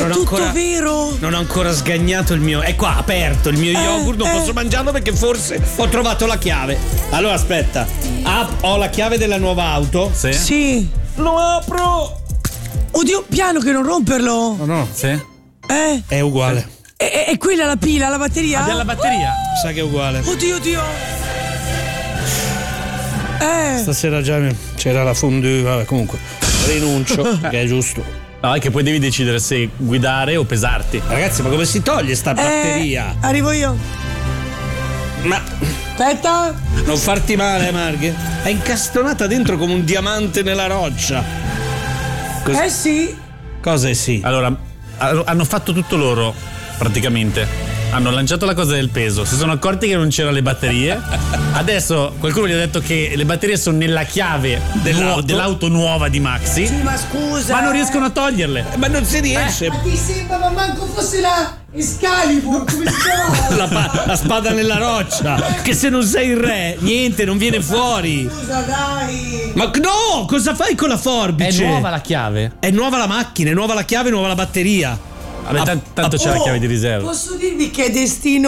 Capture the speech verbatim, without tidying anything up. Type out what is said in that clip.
non tutto ho ancora, vero? Non ho ancora sgagnato il mio. È qua aperto il mio Eh, yogurt, non eh. posso mangiarlo perché forse ho trovato la chiave. Allora aspetta. Ah, ho la chiave della nuova auto. Sì. Sì. Lo apro. Oddio, piano che non romperlo. No, no. Sì. Eh? È uguale. E, e- e quella la pila, la batteria? Abbiamo la batteria. Sa che è uguale. Oddio, oddio. Eh. Stasera già c'era la fondue. Vabbè, comunque. Rinuncio, che è giusto. No, è che poi devi decidere se guidare o pesarti. Ragazzi, ma come si toglie sta batteria? Eh, arrivo io. Ma Aspetta. non farti male, Marghe. È incastonata dentro come un diamante nella roccia. Cos- Eh sì. Cosa è sì? Allora, a- hanno fatto tutto loro, praticamente. Hanno lanciato la cosa del peso, si sono accorti che non c'erano le batterie. Adesso qualcuno gli ha detto che le batterie sono nella chiave Dell'auto. nuo- dell'auto nuova di Maxi, Sì, ma scusa. ma non eh. riescono a toglierle. Ma non si riesce. Ma ti sembrava manco fosse la Excalibur, come si chiama? La, pa- la spada nella roccia. Che se non sei il re, niente, non viene fuori. Scusa, dai. Ma no, cosa fai con la È forbice? nuova la chiave. È nuova la macchina, è nuova la chiave, nuova la batteria. Vabbè, tan- tanto c'è la Oh, chiave di riserva. Posso dirvi che è destino